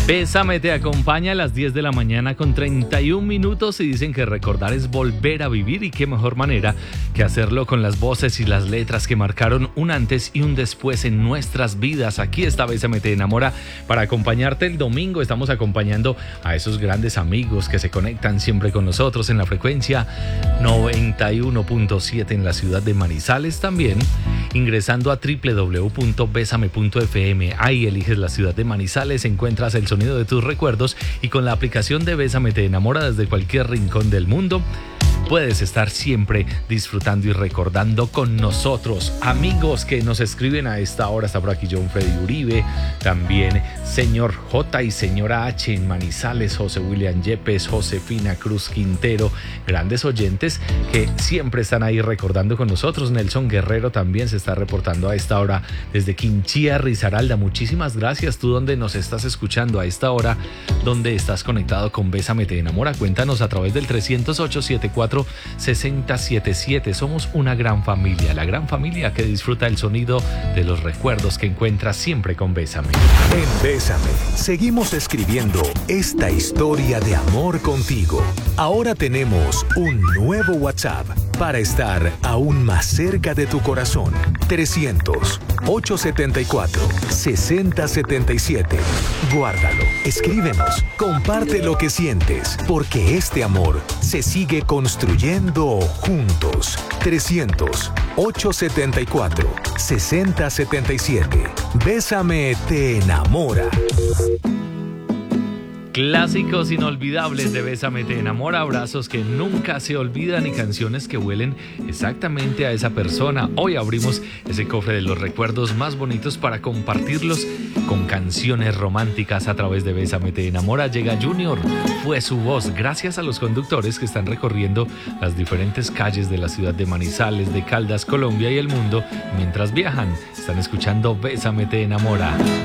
Bésame te acompaña a las 10 de la mañana con 31 minutos y dicen que recordar es volver a vivir, y qué mejor manera que hacerlo con las voces y las letras que marcaron un antes y un después en nuestras vidas. Aquí está Bésame te enamora para acompañarte el domingo. Estamos acompañando a esos grandes amigos que se conectan siempre con nosotros en la frecuencia 91.7 en la ciudad de Manizales, también ingresando a www.besame.fm. Ahí eliges la ciudad de Manizales, encuentras el sonido de tus recuerdos, y con la aplicación de Bésame te enamora desde cualquier rincón del mundo puedes estar siempre disfrutando y recordando con nosotros. Amigos que nos escriben a esta hora, está por aquí John Freddy Uribe, también señor J y señora H en Manizales, José William Yepes, Josefina Cruz Quintero, grandes oyentes que siempre están ahí recordando con nosotros. Nelson Guerrero también se está reportando a esta hora desde Quinchía, Risaralda. Muchísimas gracias. Tú donde nos estás escuchando a esta hora, donde estás conectado con Bésame te enamora, cuéntanos a través del 308-74-6077. Somos una gran familia, la gran familia que disfruta el sonido de los recuerdos que encuentras siempre con Bésame. En Bésame seguimos escribiendo esta historia de amor contigo. Ahora tenemos un nuevo WhatsApp para estar aún más cerca de tu corazón. 300-874-6077. Guárdalo, escríbenos, comparte lo que sientes, porque este amor se sigue construyendo juntos. 300-874-6077. Bésame te enamora. Clásicos inolvidables de Bésame te enamora, abrazos que nunca se olvidan y canciones que huelen exactamente a esa persona. Hoy abrimos ese cofre de los recuerdos más bonitos para compartirlos con canciones románticas a través de Bésame te enamora. Llega Junior, fue su voz. Gracias a los conductores que están recorriendo las diferentes calles de la ciudad de Manizales, de Caldas, Colombia y el mundo mientras viajan. Están escuchando Bésame te enamora.